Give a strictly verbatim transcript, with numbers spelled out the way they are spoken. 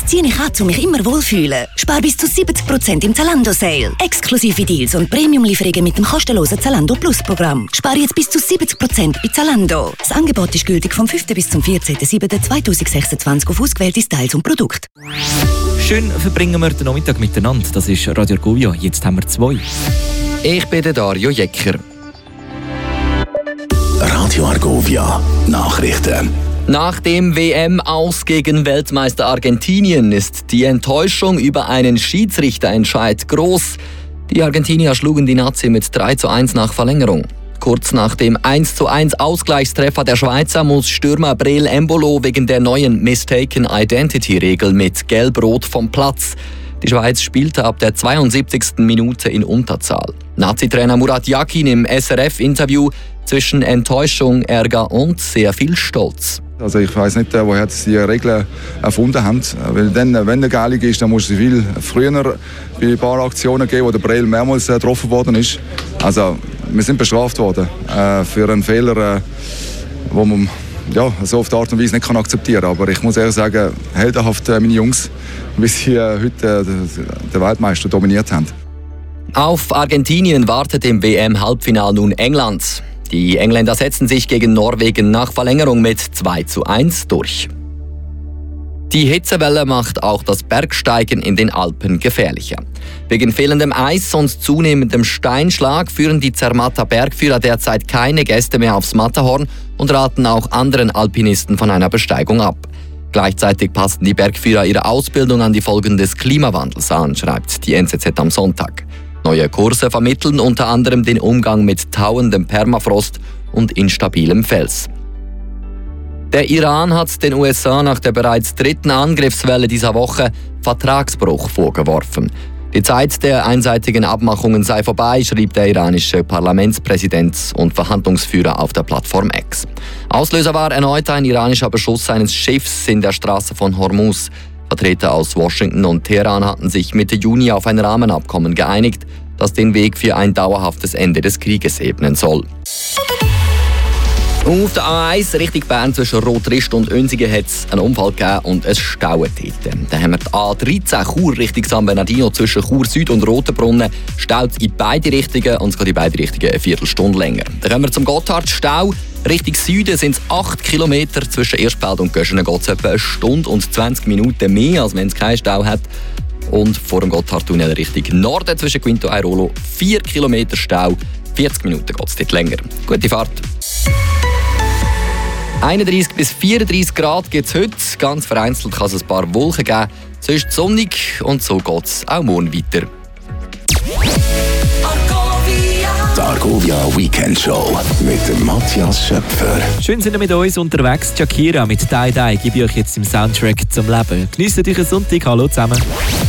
Das ziehe ich an, um mich immer wohlfühlen. Spar bis zu siebzig Prozent im Zalando-Sale. Exklusive Deals und Premium-Lieferungen mit dem kostenlosen Zalando Plus-Programm. Spar jetzt bis zu siebzig Prozent bei Zalando. Das Angebot ist gültig vom fünften bis zum vierzehnten siebten zweitausendsechsundzwanzig auf ausgewählte Styles und Produkte. Schön verbringen wir den Nachmittag miteinander. Das ist Radio Argovia. Jetzt haben wir zwei. Ich bin der Dario Jecker. Radio Argovia Nachrichten. Nach dem W M-Aus gegen Weltmeister Argentinien ist die Enttäuschung über einen Schiedsrichterentscheid groß. Die Argentinier schlugen die Nazi mit drei zu eins nach Verlängerung. Kurz nach dem eins zu eins Ausgleichstreffer der Schweizer muss Stürmer Breel Embolo wegen der neuen Mistaken Identity-Regel mit Gelb-Rot vom Platz. Die Schweiz spielte ab der zweiundsiebzigsten Minute in Unterzahl. Nazi-Trainer Murat Yakin im S R F-Interview zwischen Enttäuschung, Ärger und sehr viel Stolz. Also ich weiss nicht, woher sie die Regeln erfunden haben. Weil dann, wenn eine Gelung ist, dann muss sie viel früher bei ein paar Aktionen geben, wo der Breel mehrmals getroffen worden ist. Also wir sind bestraft worden äh, für einen Fehler, äh, wo man ja, so auf die Art und Weise nicht kann akzeptieren kann. Aber ich muss ehrlich sagen, heldenhaft äh, meine Jungs, wie sie äh, heute äh, den Weltmeister dominiert haben. Auf Argentinien wartet im W M-Halbfinale nun England. Die Engländer setzen sich gegen Norwegen nach Verlängerung mit zwei zu eins durch. Die Hitzewelle macht auch das Bergsteigen in den Alpen gefährlicher. Wegen fehlendem Eis und zunehmendem Steinschlag führen die Zermatter Bergführer derzeit keine Gäste mehr aufs Matterhorn und raten auch anderen Alpinisten von einer Besteigung ab. Gleichzeitig passen die Bergführer ihre Ausbildung an die Folgen des Klimawandels an, schreibt die N Z Z am Sonntag. Neue Kurse vermitteln unter anderem den Umgang mit tauendem Permafrost und instabilem Fels. Der Iran hat den U S A nach der bereits dritten Angriffswelle dieser Woche Vertragsbruch vorgeworfen. Die Zeit der einseitigen Abmachungen sei vorbei, schrieb der iranische Parlamentspräsident und Verhandlungsführer auf der Plattform X. Auslöser war erneut ein iranischer Beschuss eines Schiffs in der Straße von Hormuz. Vertreter aus Washington und Teheran hatten sich Mitte Juni auf ein Rahmenabkommen geeinigt, das den Weg für ein dauerhaftes Ende des Krieges ebnen soll. Auf der A eins Richtung Bern zwischen Rotrist und Önsigen hat es einen Unfall gegeben und es staut dort. Dann haben wir die A dreizehn Chur Richtung San Bernardino zwischen Chur Süd und Rotenbrunnen. Staut in beide Richtungen und es geht in beide Richtungen eine Viertelstunde länger. Dann kommen wir zum Gotthardstau. Richtung Süden sind es acht Kilometer. Zwischen Erspeld und Göschenen geht es etwa eine Stunde und zwanzig Minuten mehr, als wenn es keinen Stau hat. Und vor dem Gotthardtunnel Richtung Norden zwischen Quinto Airolo vier Kilometer Stau. vierzig Minuten geht es dort länger. Gute Fahrt! einunddreissig bis vierunddreissig Grad gibt es heute. Ganz vereinzelt kann es ein paar Wolken geben. Sonst sonnig und so geht es auch morgen weiter. Die Argovia Weekend Show mit dem Matthias Schöpfer. Schön sind ihr mit uns unterwegs. Shakira mit «Die Die» gebe ich euch jetzt im Soundtrack zum Leben. Genießt euch einen Sonntag. Hallo zusammen.